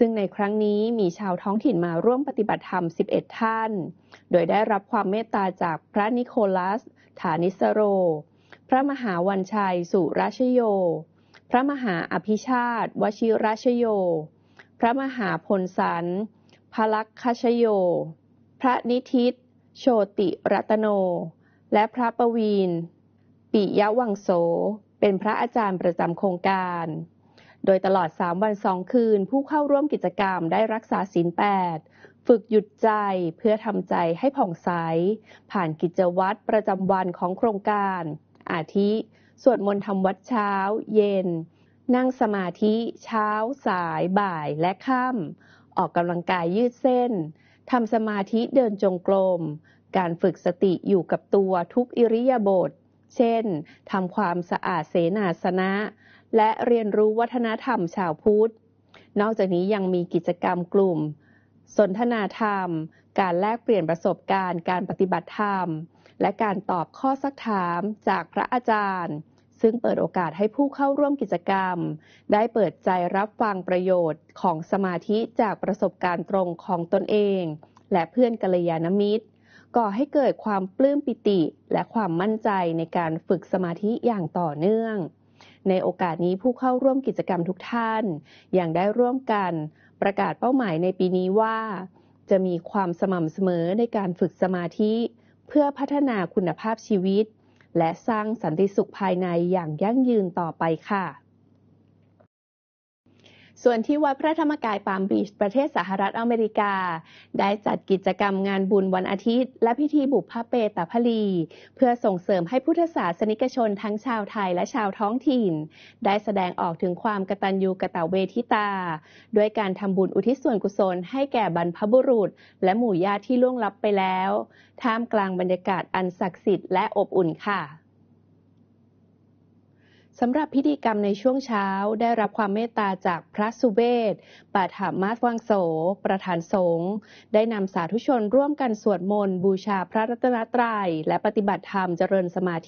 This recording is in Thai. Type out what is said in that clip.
ซึ่งในครั้งนี้มีชาวท้องถิ่นมาร่วมปฏิบัติธรรม 11 ท่าน โดยได้รับความเมตตาจากพระนิโคลัส ฐานิสโร พระมหาวันชัย สุราชโย พระมหาอภิชาติ วชิราชโย พระมหาพลสัน พลักคชโย พระนิทิต โชติรัตโน และพระประวีณ ปิยวังโส เป็นพระอาจารย์ประจำโครงการ โดยตลอด 3 วัน 2 คืนผู้เข้าร่วมกิจกรรมได้รักษาศีล 8 ฝึกหยุดใจเพื่อทำใจให้ผ่องใสผ่านกิจวัตรประจำวันของโครงการ อาทิ สวดมนต์ทำวัดเช้า เย็น นั่งสมาธิเช้า สาย บ่าย และค่ำ ออกกำลังกายยืดเส้น ทำสมาธิเดินจงกรม การฝึกสติอยู่กับตัวทุกอิริยาบถ เช่น ทำความสะอาดเสนาสนะ และเรียนรู้วัฒนธรรมชาวพุทธ นอกจากนี้ยังมีกิจกรรมกลุ่ม สนทนาธรรม การแลกเปลี่ยนประสบการณ์การปฏิบัติธรรม และการตอบข้อซักถามจากพระอาจารย์ซึ่งเปิดโอกาสให้ผู้เข้าร่วมกิจกรรมได้เปิดใจรับฟังประโยชน์ของสมาธิจากประสบการณ์ตรงของตนเองและเพื่อนกัลยาณมิตรก่อให้เกิดความปลื้มปิติและความมั่นใจในการฝึกสมาธิอย่างต่อเนื่องในโอกาสนี้ผู้เข้าร่วมกิจกรรมทุกท่านยังได้ร่วมกันประกาศเป้าหมายในปีนี้ว่าจะมีความสม่ำเสมอในการฝึกสมาธิเพื่อพัฒนาคุณภาพชีวิตและสร้างสันติสุขภายในอย่างยั่งยืนต่อไปค่ะส่วนที่วัดพระธรรมกายปาล์มบีชประเทศสหรัฐอเมริกาได้จัดกิจกรรมงานบุญวันอาทิตย์และพิธีบุพเพตพลีเพื่อส่งเสริมให้พุทธศาสนิกชนทั้งชาวไทยและชาวท้องถิ่นได้แสดงออกถึงความกตัญญูกตเวทิตาด้วยการทำบุญอุทิศส่วนกุศลให้แก่บรรพบุรุษและหมู่ญาติที่ล่วงลับไปแล้วท่ามกลางบรรยากาศอันศักดิ์สิทธิ์และอบอุ่นค่ะสำหรับพิธีกรรมในช่วงเช้าได้รับความเมตตาจากพระสุเบศปาฐามาสวังโสประธานสงฆ์ได้นำสาธุชนร่วมกันสวดมนต์บูชาพระรัตนตรัยและปฏิบัติธรรมเจริญสมาธิ